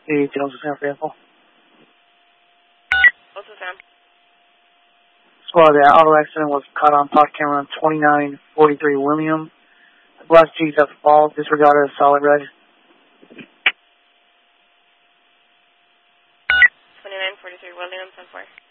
Details of San Vehicle. What's the sound? Squad, the auto accident was caught on pod camera 2943 William. The black G's at the fall, disregarded as solid red. 2943 William, 10-4.